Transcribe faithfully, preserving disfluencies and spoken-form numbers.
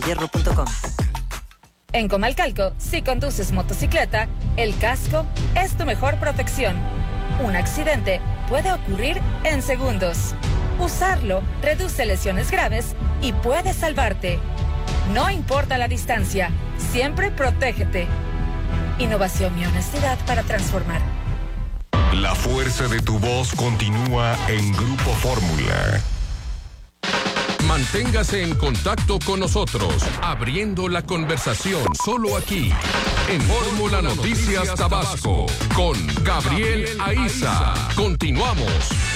hierro punto com. En Comalcalco, si conduces motocicleta, el casco es tu mejor protección. Un accidente puede ocurrir en segundos. Usarlo reduce lesiones graves y puede salvarte. No importa la distancia, siempre protégete. Innovación y honestidad para transformar. La fuerza de tu voz continúa en Grupo Fórmula. Manténgase en contacto con nosotros, abriendo la conversación solo aquí, en Fórmula Noticias Tabasco, con Gabriel Aiza. Continuamos.